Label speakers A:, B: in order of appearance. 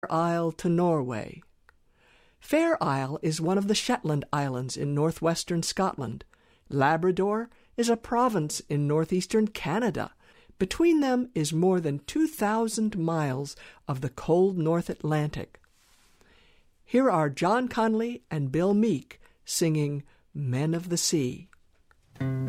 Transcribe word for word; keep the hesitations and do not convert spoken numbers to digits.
A: Isle to Norway. Fair Isle is one of the Shetland Islands in northwestern Scotland. Labrador is a province in northeastern Canada. Between them is more than two thousand miles of the cold North Atlantic. Here are John Conley and Bill Meek singing Men of the Sea.